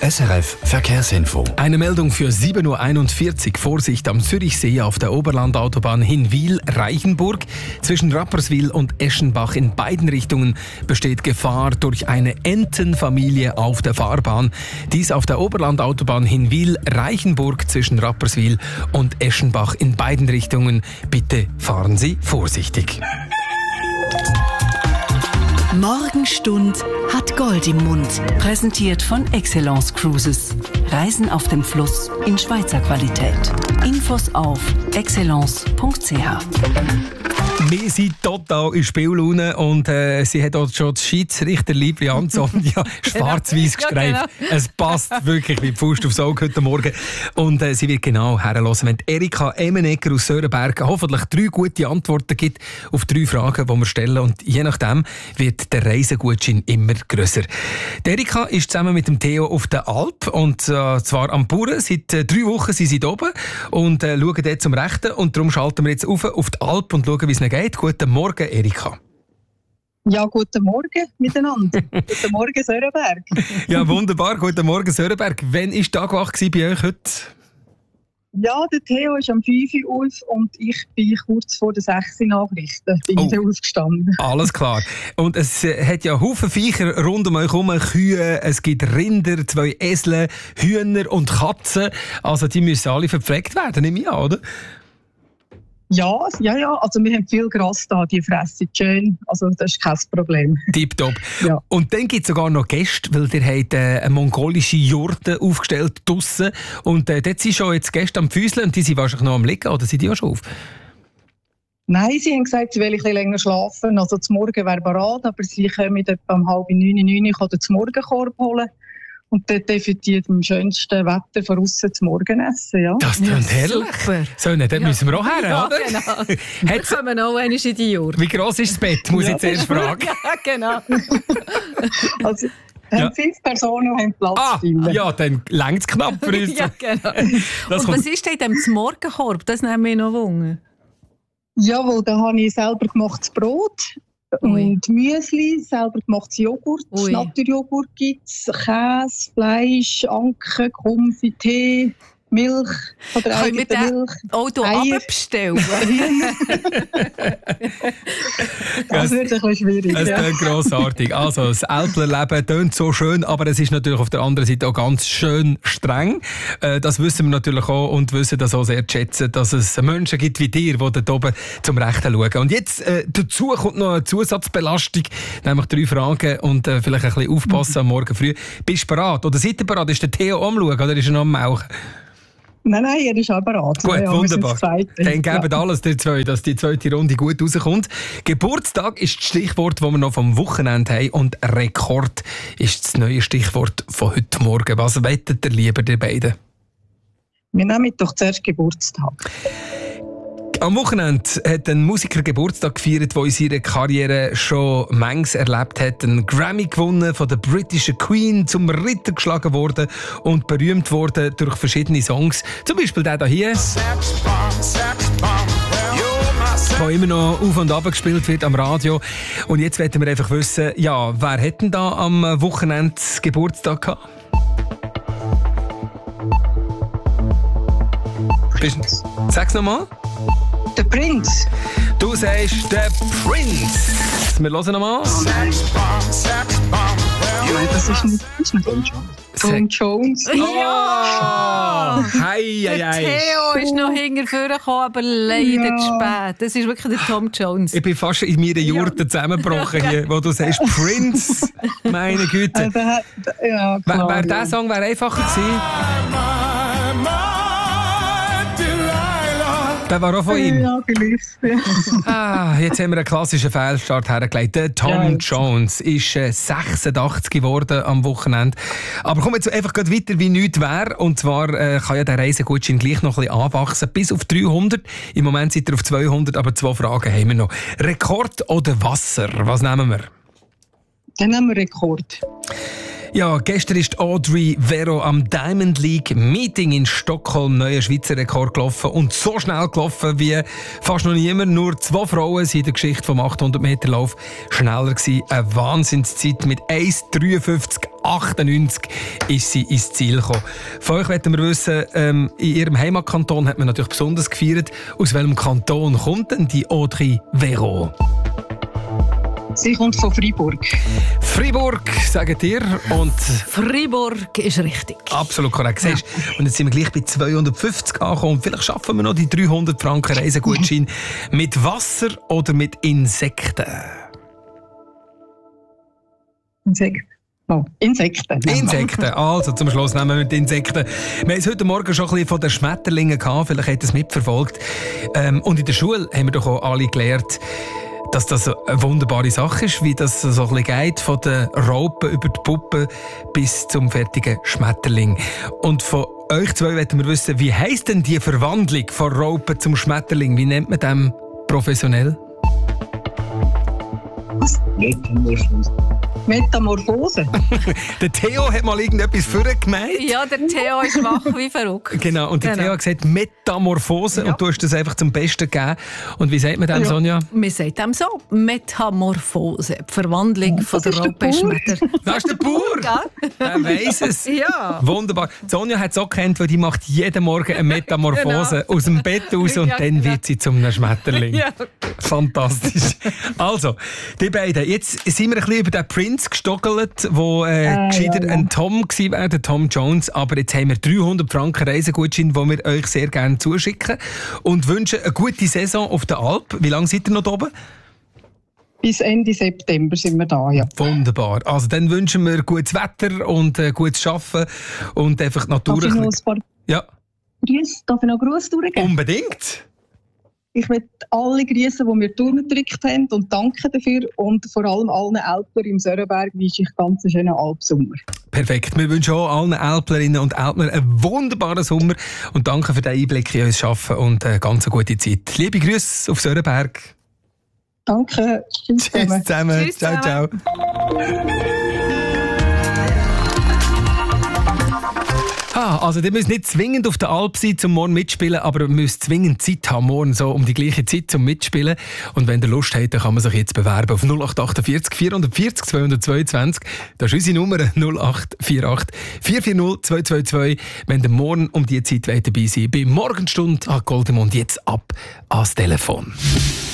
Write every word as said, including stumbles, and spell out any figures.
S R F Verkehrsinfo. Eine Meldung für sieben Uhr einundvierzig. Vorsicht am Zürichsee auf der Oberlandautobahn Hinwil-Reichenburg. Zwischen Rapperswil und Eschenbach in beiden Richtungen besteht Gefahr durch eine Entenfamilie auf der Fahrbahn. Dies auf der Oberlandautobahn Hinwil-Reichenburg zwischen Rapperswil und Eschenbach in beiden Richtungen. Bitte fahren Sie vorsichtig. Morgenstund hat Gold im Mund. Präsentiert von Excellence Cruises. Reisen auf dem Fluss in Schweizer Qualität. Infos auf excellence punkt c h. Wir sind total in Spiellaune und äh, sie hat auch schon das Schiedsrichterliebli an Sonja schwarz-weiß gestreift. Ja, genau. Es passt wirklich wie die Faust aufs Auge heute Morgen. Und äh, sie wird genau herhören, wenn Erika Emenegger aus Sörenberg hoffentlich drei gute Antworten gibt auf drei Fragen, die wir stellen. Und je nachdem wird der Reisegutschein immer grösser. Die Erika ist zusammen mit dem Theo auf der Alp und äh, zwar am Bauern. Seit äh, drei Wochen sind sie oben und äh, schauen dort zum Rechten. Und darum schalten wir jetzt auf, auf die Alp und schauen, wie es geht. Guten Morgen, Erika. Ja, guten Morgen miteinander. Guten Morgen, Sörenberg. Ja, wunderbar. Guten Morgen, Sörenberg. Wann war Tag wach bei euch heute? Ja, der Theo ist am fünf Uhr auf und ich bin kurz vor den sechs Uhr Nachrichten bin oh. ich aufgestanden. Alles klar. Und es äh, hat ja Haufen Viecher rund um euch herum, Kühe, es gibt Rinder, zwei Esel, Hühner und Katzen. Also die müssen alle verpflegt werden, nehme ich an, oder? Ja, ja, ja. Also wir haben viel Gras da, die fressen schön. Also das ist kein Problem. Tipptopp. Ja. Und dann gibt es sogar noch Gäste, weil ihr habt äh, eine mongolische Jurte aufgestellt draussen. Und äh, dort sind schon jetzt Gäste am Füßeln und die sind wahrscheinlich noch am Liegen, oder sind die auch schon auf? Nein, sie haben gesagt, sie wollen ein bisschen länger schlafen. Also zum Morgen wäre bereit, aber sie kommen etwa um halb neun, neun Uhr den Morgenkorb holen. Und dort dürfen die im schönsten Wetter von aussen zum Morgen essen. Ja. Das klingt ja, herrlich. Super. So, dort ja. müssen wir auch her, ja, oder? Genau. Wir kommen auch einmal in die Jurte. Wie gross ist das Bett, muss ja. ich zuerst fragen. Ja, genau. Also, ja. fünf Personen haben Platz. Ah, ja, dann längt es knapp für uns. Ja, genau. Und was ist denn im Morgenkorb? Das nimmt mich noch Wunder. Jawohl, da habe ich selber gemachtes Brot. Ui. Und Müsli, selber gemachtes Joghurt, Naturjoghurt gibt es, Käse, Fleisch, Anke, Konfi, Tee, Milch von der Können wir eigenen Milch. Auch hier bestellen? Das wird ein bisschen schwierig. Es ja. klingt grossartig. Also, das Älplerleben tönt so schön, aber es ist natürlich auf der anderen Seite auch ganz schön streng. Das wissen wir natürlich auch und wissen das auch sehr zu schätzen, dass es Menschen gibt wie dir, die dort oben zum Rechten schauen. Und jetzt äh, dazu kommt noch eine Zusatzbelastung, nämlich drei Fragen und äh, vielleicht ein bisschen aufpassen am Morgen früh. Bist du bereit? Oder seid ihr bereit? Ist der Theo am Schauen oder ist er noch am Mauchen? Nein, nein, er ist auch bereit. Gut, ja, wunderbar. Dann geben ja. alles der zwei, dass die zweite Runde gut rauskommt. Geburtstag ist das Stichwort, das wir noch vom Wochenende haben. Und Rekord ist das neue Stichwort von heute Morgen. Was wettet ihr lieber, die beiden? Wir nehmen doch zuerst Geburtstag. Am Wochenende hat ein Musiker Geburtstag gefeiert, der in seiner Karriere schon manches erlebt hat. Einen Grammy gewonnen, von der britischen Queen zum Ritter geschlagen worden und berühmt worden durch verschiedene Songs. Zum Beispiel der hier, der immer noch auf und ab gespielt wird am Radio. Und jetzt wollen wir einfach wissen, ja, wer hat denn da am Wochenende Geburtstag gehabt? Sag's nochmal. Der Prinz. Du sagst der Prinz. Wir hören nochmal. Nein, das ist nicht, das ist nicht Tom Jones. Tom Jones. Ja! Hei, hei, der hei. Theo ist noch hinterher gekommen, aber leider Ja. zu spät. Das ist wirklich der Tom Jones. Ich bin fast in meiner Jurte zusammengebrochen hier, wo du sagst Prince. Meine Güte. Äh, der hat, ja, klar, Wäre ja. der Song wär einfacher gewesen? Der war auch von ihm. Ja, vielleicht. Ja. Ah, jetzt haben wir einen klassischen Fehlstart hergelegt. Der Tom Ja, Jones ist äh, sechsundachtzig geworden am Wochenende. Aber kommen wir jetzt einfach gleich weiter, wie nichts wäre. Und zwar äh, kann ja der Reisegutschein gleich noch ein bisschen anwachsen. Bis auf dreihundert. Im Moment seid ihr auf zweihundert, aber zwei Fragen haben wir noch. Rekord oder Wasser? Was nehmen wir? Dann haben wir Rekord. Ja, gestern ist Audrey Vero am Diamond League Meeting in Stockholm neuer Schweizer Rekord gelaufen und so schnell gelaufen wie fast noch niemand. Nur zwei Frauen sind in der Geschichte vom achthundert Meter Lauf schneller gewesen. Eine Wahnsinnszeit mit eins dreiundfünfzig achtundneunzig ist sie ins Ziel gekommen. Von euch wollten wir wissen, ähm, in ihrem Heimatkanton hat man natürlich besonders gefeiert. Aus welchem Kanton kommt denn die Audrey Vero? Sie kommt von Freiburg. Freiburg, sagt ihr. Und Freiburg ist richtig. Absolut korrekt. Ja. Und jetzt sind wir gleich bei zweihundertfünfzig angekommen. Vielleicht schaffen wir noch die dreihundert Franken Reisegutschein. Mit Wasser oder mit Insekten? Insekten. Oh, Insekten. Insekten. Also, zum Schluss nehmen wir mit Insekten. Wir haben es heute Morgen schon ein bisschen von den Schmetterlingen gehabt. Vielleicht habt ihr es mitverfolgt. Ähm, und in der Schule haben wir doch auch alle gelernt, dass das eine wunderbare Sache ist, wie das so ein bisschen geht, von den Raupen über die Puppe bis zum fertigen Schmetterling. Und von euch zwei wollten wir wissen, wie heisst denn die Verwandlung von Raupe zum Schmetterling? Wie nennt man das professionell? Was? Metamorphose. Der Theo hat mal irgendetwas vorher gemeint. Ja, der Theo ist wach wie verrückt. Genau, und der genau. Theo hat gesagt Metamorphose ja. Und du hast das einfach zum Besten gegeben. Und wie sagt man dem, ja. Sonja? Wir sagen dem so, Metamorphose, die Verwandlung das von der Raupenschmetter. Das ist der Bauer, ja. Der weiss es. Ja. Wunderbar. Sonja hat es auch gekannt, weil die macht jeden Morgen eine Metamorphose genau. aus dem Bett raus und ja, dann genau. wird sie zum Schmetterling. Ja. Fantastisch. Also, die beiden, jetzt sind wir ein bisschen über den Prince gestockelt, wo äh, äh, gescheiter ja, ja. ein Tom gewesen wäre, der Tom Jones. Aber jetzt haben wir dreihundert Franken Reisegutschein, die wir euch sehr gerne zuschicken und wünschen eine gute Saison auf der Alp. Wie lange seid ihr noch da oben? Bis Ende September sind wir da, ja. Wunderbar. Also dann wünschen wir gutes Wetter und äh, gutes Arbeiten und einfach die Natur. Darf ich noch ein paar ja. Grüße, darf ich noch Gruß durchgeben? Unbedingt. Ich möchte alle grüßen, die mir durchgedrückt haben und danke dafür. Und vor allem allen Älplern im Sörenberg wünsche ich ganz einen schönen Alpsommer. Perfekt. Wir wünschen auch allen Älplerinnen und Älplern einen wunderbaren Sommer. Und danke für den Einblick in unser Arbeiten und eine ganz gute Zeit. Liebe Grüße auf Sörenberg. Danke. Tschüss zusammen. Tschüss zusammen. Tschüss ciao, ciao. Ah, also ihr müsst nicht zwingend auf der Alp sein, um morgen mitspielen, aber ihr müsst zwingend Zeit haben, morgen so um die gleiche Zeit zum Mitspielen. Und wenn ihr Lust habt, dann kann man sich jetzt bewerben auf null acht achtundvierzig vierhundertvierzig zweihundertzweiundzwanzig. Das ist unsere Nummer null acht vier acht vier vier null zwei zwei zwei. Wenn ihr morgen um diese Zeit dabei seid, bei Morgenstunde an Goldemund jetzt ab ans Telefon.